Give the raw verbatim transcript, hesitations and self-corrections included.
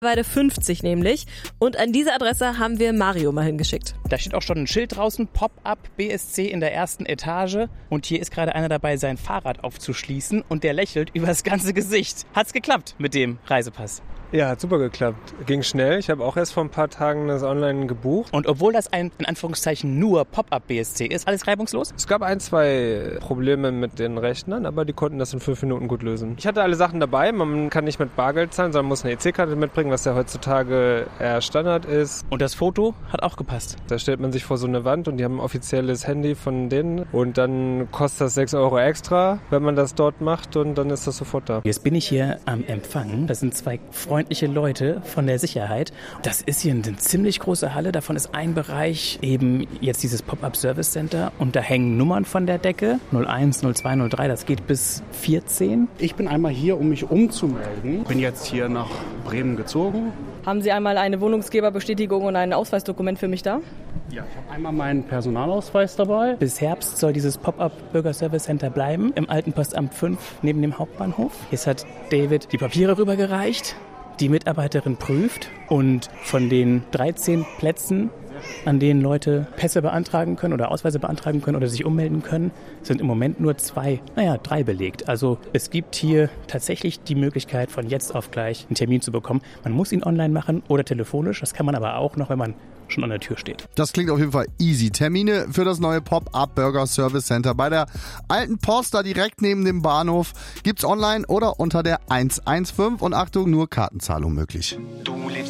Weide fünfzig nämlich. Und an diese Adresse haben wir Mario mal hingeschickt. Da steht auch schon ein Schild draußen, Pop-up B S C in der ersten Etage. Und hier ist gerade einer dabei, sein Fahrrad aufzuschließen. Und der lächelt übers ganze Gesicht. Hat's geklappt mit dem Reisepass? Ja, hat super geklappt. Ging schnell. Ich habe auch erst vor ein paar Tagen das online gebucht. Und obwohl das ein, in Anführungszeichen, nur Pop-up B S C ist, alles reibungslos? Es gab ein, zwei Probleme mit den Rechnern, aber die konnten das in fünf Minuten gut lösen. Ich hatte alle Sachen dabei. Man kann nicht mit Bargeld zahlen, sondern muss eine E C-Karte mitbringen, was ja heutzutage eher Standard ist. Und das Foto hat auch gepasst. Da stellt man sich vor so eine Wand und die haben ein offizielles Handy von denen. Und dann kostet das sechs Euro extra, wenn man das dort macht, und dann ist das sofort da. Jetzt bin ich hier am Empfang. Das sind zwei Freunde. Freundliche Leute von der Sicherheit. Das ist hier eine ziemlich große Halle. Davon ist ein Bereich eben jetzt dieses Pop-up Service Center. Und da hängen Nummern von der Decke. null eins, null zwei, null drei. Das geht bis vierzehn. Ich bin einmal hier, um mich umzumelden. Bin jetzt hier nach Bremen gezogen. Haben Sie einmal eine Wohnungsgeberbestätigung und ein Ausweisdokument für mich da? Ja, ich habe einmal meinen Personalausweis dabei. Bis Herbst soll dieses Pop-up Bürgerservice Center bleiben. Im alten Postamt fünf neben dem Hauptbahnhof. Jetzt hat David die Papiere rübergereicht. Die Mitarbeiterin prüft und von den dreizehn Plätzen, an denen Leute Pässe beantragen können oder Ausweise beantragen können oder sich ummelden können, sind im Moment nur zwei, naja, drei belegt. Also es gibt hier tatsächlich die Möglichkeit, von jetzt auf gleich einen Termin zu bekommen. Man muss ihn online machen oder telefonisch. Das kann man aber auch noch, wenn man schon an der Tür steht. Das klingt auf jeden Fall easy. Termine für das neue Pop-up Burger Service Center bei der alten Post, da direkt neben dem Bahnhof, gibt's online oder unter der eins eins fünf und Achtung, nur Kartenzahlung möglich. Du lebst